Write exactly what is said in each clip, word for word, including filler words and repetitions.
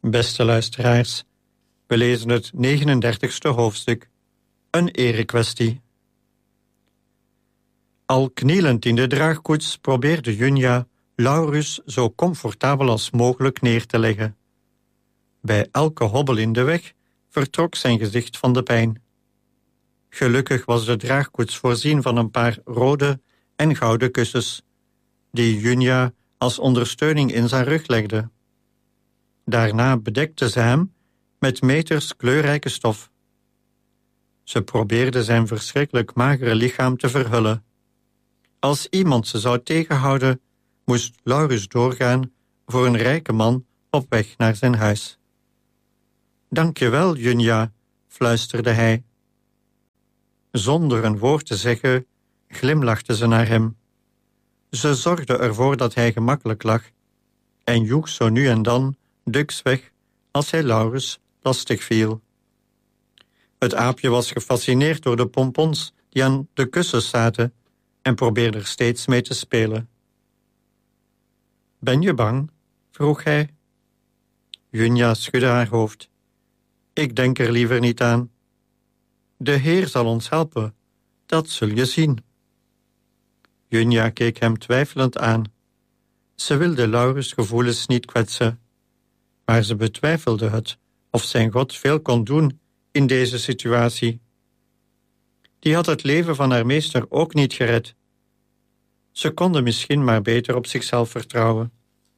Beste luisteraars, we lezen het negenendertigste hoofdstuk, een erekwestie. Al knielend in de draagkoets probeerde Junja Laurus zo comfortabel als mogelijk neer te leggen. Bij elke hobbel in de weg vertrok zijn gezicht van de pijn. Gelukkig was de draagkoets voorzien van een paar rode en gouden kussens, die Junja als ondersteuning in zijn rug legde. Daarna bedekte ze hem met meters kleurrijke stof. Ze probeerde zijn verschrikkelijk magere lichaam te verhullen. Als iemand ze zou tegenhouden, moest Laurus doorgaan voor een rijke man op weg naar zijn huis. "Dank je wel, Junja," fluisterde hij. Zonder een woord te zeggen, glimlachte ze naar hem. Ze zorgde ervoor dat hij gemakkelijk lag en joeg zo nu en dan duks weg als hij Laurus lastig viel. Het aapje was gefascineerd door de pompons die aan de kussens zaten en probeerde er steeds mee te spelen. "Ben je bang?" vroeg hij. Junja schudde haar hoofd. "Ik denk er liever niet aan. De Heer zal ons helpen, dat zul je zien." Junja keek hem twijfelend aan. Ze wilde Laurus' gevoelens niet kwetsen, maar ze betwijfelde het of zijn God veel kon doen in deze situatie. Die had het leven van haar meester ook niet gered. Ze konden misschien maar beter op zichzelf vertrouwen.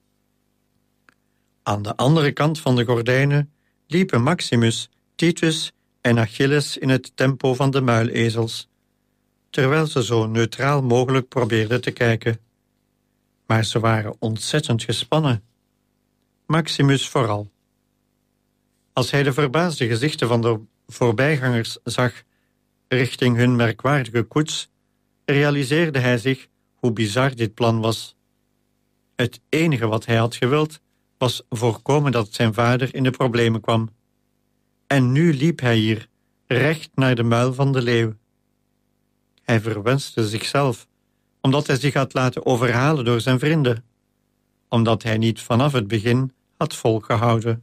Aan de andere kant van de gordijnen liepen Maximus, Titus en Achilles in het tempo van de muilezels, terwijl ze zo neutraal mogelijk probeerden te kijken. Maar ze waren ontzettend gespannen. Maximus vooral. Als hij de verbaasde gezichten van de voorbijgangers zag richting hun merkwaardige koets, realiseerde hij zich hoe bizar dit plan was. Het enige wat hij had gewild, was voorkomen dat zijn vader in de problemen kwam. En nu liep hij hier, recht naar de muil van de leeuw. Hij verwenste zichzelf, omdat hij zich had laten overhalen door zijn vrienden, omdat hij niet vanaf het begin had volgehouden.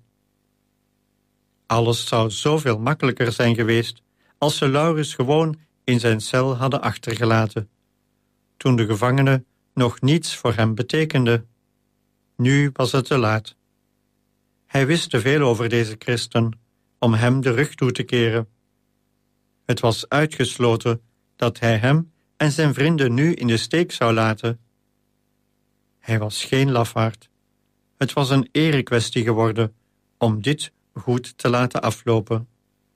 Alles zou zoveel makkelijker zijn geweest als ze Laurus gewoon in zijn cel hadden achtergelaten, toen de gevangene nog niets voor hem betekende. Nu was het te laat. Hij wist te veel over deze christen om hem de rug toe te keren. Het was uitgesloten dat hij hem en zijn vrienden nu in de steek zou laten. Hij was geen lafaard. Het was een erekwestie geworden om dit goed te laten aflopen.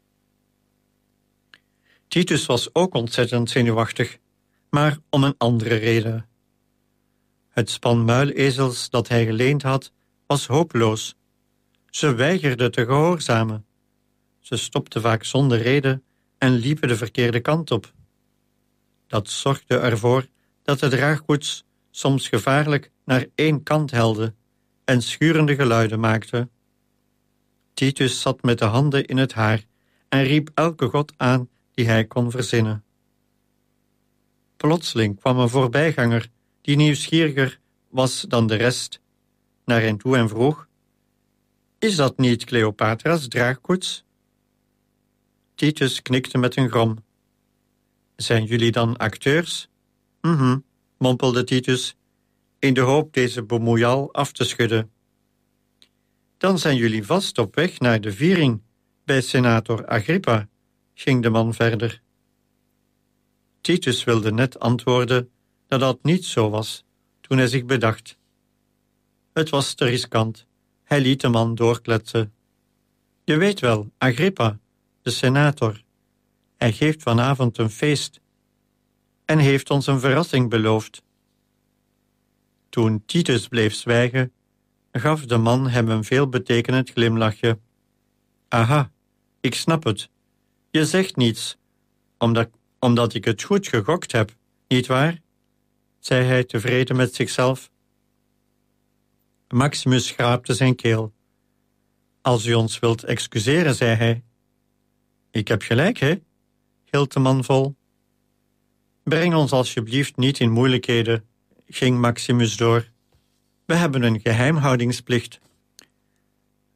Titus was ook ontzettend zenuwachtig, maar om een andere reden. Het span muilezels dat hij geleend had, was hopeloos. Ze weigerden te gehoorzamen. Ze stopten vaak zonder reden en liepen de verkeerde kant op. Dat zorgde ervoor dat de draagkoets soms gevaarlijk naar één kant helde en schurende geluiden maakte. Titus zat met de handen in het haar en riep elke god aan die hij kon verzinnen. Plotseling kwam een voorbijganger die nieuwsgieriger was dan de rest naar hen toe en vroeg: "Is dat niet Cleopatra's draagkoets?" Titus knikte met een grom. "Zijn jullie dan acteurs?" Mhm, mompelde Titus, in de hoop deze bemoeial af te schudden. "Dan zijn jullie vast op weg naar de viering bij senator Agrippa," ging de man verder. Titus wilde net antwoorden dat dat niet zo was, toen hij zich bedacht. Het was te riskant. Hij liet de man doorkletsen. "Je weet wel, Agrippa, de senator. Hij geeft vanavond een feest en heeft ons een verrassing beloofd." Toen Titus bleef zwijgen, gaf de man hem een veelbetekenend glimlachje. "Aha, ik snap het. Je zegt niets, omdat, omdat ik het goed gegokt heb, nietwaar?" zei hij tevreden met zichzelf. Maximus schraapte zijn keel. "Als u ons wilt excuseren," zei hij. "Ik heb gelijk, hè?" hield de man vol. "Breng ons alsjeblieft niet in moeilijkheden," ging Maximus door. "We hebben een geheimhoudingsplicht."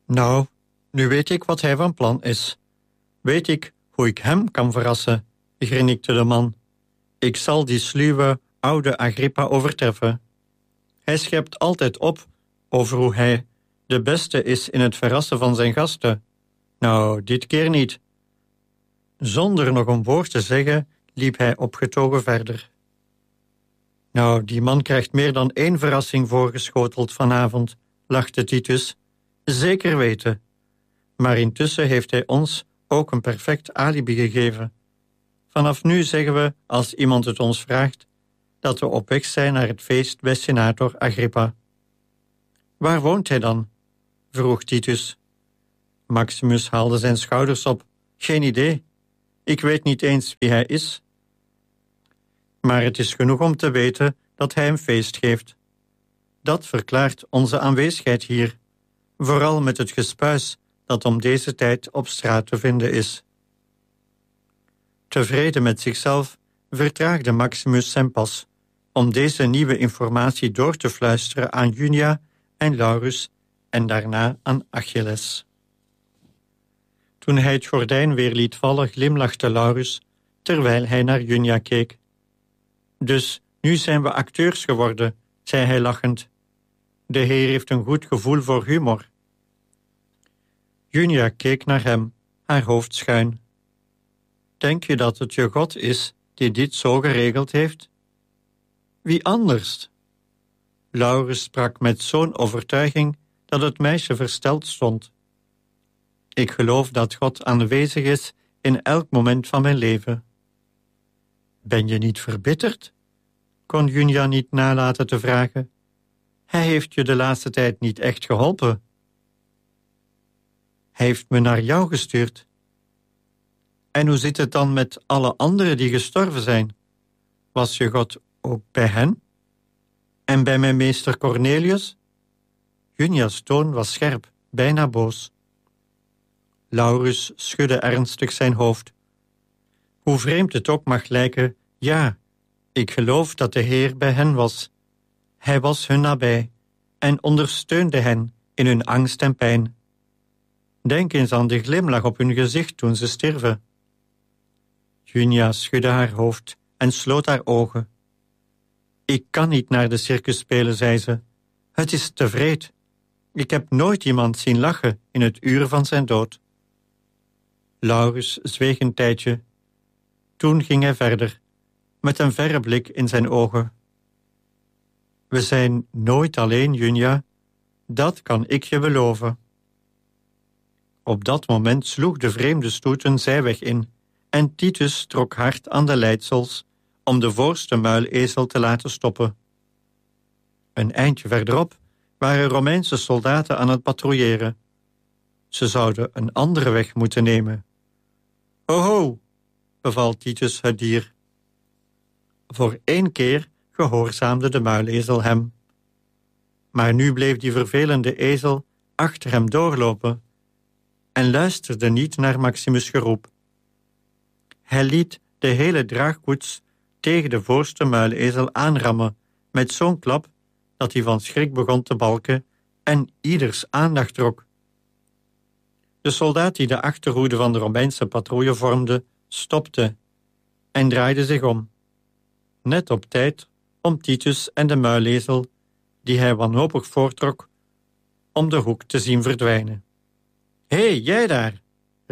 Nou, nu weet ik wat hij van plan is. Weet ik hoe ik hem kan verrassen, grinnikte de man. Ik zal die sluwe, oude Agrippa overtreffen. Hij schept altijd op over hoe hij de beste is in het verrassen van zijn gasten. Nou, dit keer niet. Zonder nog een woord te zeggen, liep hij opgetogen verder. Nou, die man krijgt meer dan één verrassing voorgeschoteld vanavond, lachte Titus. Zeker weten. Maar intussen heeft hij ons ook een perfect alibi gegeven. Vanaf nu zeggen we, als iemand het ons vraagt, dat we op weg zijn naar het feest bij senator Agrippa. Waar woont hij dan? Vroeg Titus. Maximus haalde zijn schouders op. Geen idee. Ik weet niet eens wie hij is. Maar het is genoeg om te weten dat hij een feest geeft. Dat verklaart onze aanwezigheid hier, vooral met het gespuis dat om deze tijd op straat te vinden is. Tevreden met zichzelf vertraagde Maximus zijn pas om deze nieuwe informatie door te fluisteren aan Junia en Laurus en daarna aan Achilles. Toen hij het gordijn weer liet vallen, glimlachte Laurus, terwijl hij naar Junia keek. Dus nu zijn we acteurs geworden, zei hij lachend. De heer heeft een goed gevoel voor humor. Junia keek naar hem, haar hoofd schuin. Denk je dat het je God is die dit zo geregeld heeft? Wie anders? Laurus sprak met zo'n overtuiging dat het meisje versteld stond. Ik geloof dat God aanwezig is in elk moment van mijn leven. Ben je niet verbitterd? Kon Junia niet nalaten te vragen. Hij heeft je de laatste tijd niet echt geholpen. Hij heeft me naar jou gestuurd. En hoe zit het dan met alle anderen die gestorven zijn? Was je God ook bij hen? En bij mijn meester Cornelius? Junia's toon was scherp, bijna boos. Laurus schudde ernstig zijn hoofd. Hoe vreemd het ook mag lijken, ja, ik geloof dat de Heer bij hen was. Hij was hun nabij en ondersteunde hen in hun angst en pijn. Denk eens aan de glimlach op hun gezicht toen ze stierven. Junia schudde haar hoofd en sloot haar ogen. Ik kan niet naar de circus spelen, zei ze. Het is te wreed. Ik heb nooit iemand zien lachen in het uur van zijn dood. Laurus zweeg een tijdje. Toen ging hij verder, met een verre blik in zijn ogen. We zijn nooit alleen, Junia. Dat kan ik je beloven. Op dat moment sloeg de vreemde stoet een zijweg in en Titus trok hard aan de leidsels om de voorste muilezel te laten stoppen. Een eindje verderop waren Romeinse soldaten aan het patrouilleren. Ze zouden een andere weg moeten nemen. Ho ho, beval Titus het dier. Voor één keer gehoorzaamde de muilezel hem. Maar nu bleef die vervelende ezel achter hem doorlopen en luisterde niet naar Maximus' geroep. Hij liet de hele draagkoets tegen de voorste muilezel aanrammen met zo'n klap dat hij van schrik begon te balken en ieders aandacht trok. De soldaat die de achterhoede van de Romeinse patrouille vormde, stopte en draaide zich om. Net op tijd om Titus en de muilezel, die hij wanhopig voortrok, om de hoek te zien verdwijnen. Hé, hey, jij daar!